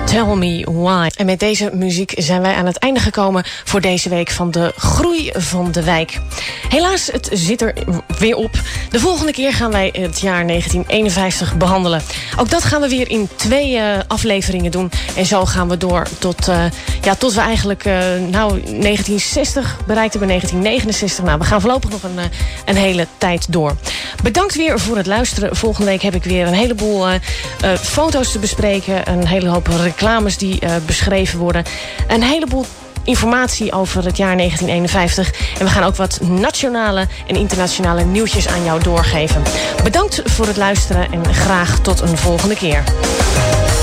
Tell Me Why. En met deze muziek zijn wij aan het einde gekomen voor deze week van de Groei van de Wijk. Helaas, het zit er weer op. De volgende keer gaan wij het jaar 1951 behandelen. Ook dat gaan we weer in 2 afleveringen doen. En zo gaan we door tot we eigenlijk 1960 bereikt hebben, 1969. Nou, we gaan voorlopig nog een hele tijd door. Bedankt weer voor het luisteren. Volgende week heb ik weer een heleboel foto's te bespreken. Een hele hoop reclames die beschreven worden. Een heleboel informatie over het jaar 1951. En we gaan ook wat nationale en internationale nieuwtjes aan jou doorgeven. Bedankt voor het luisteren en graag tot een volgende keer.